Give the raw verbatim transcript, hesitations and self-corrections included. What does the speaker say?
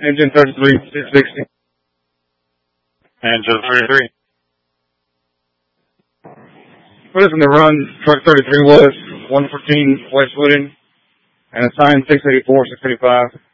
Engine thirty-three, six sixty. Engine thirty-three. What is in the run? Truck thirty-three was one fourteen West Wooding, and assigned six eighty-four, six eighty-five.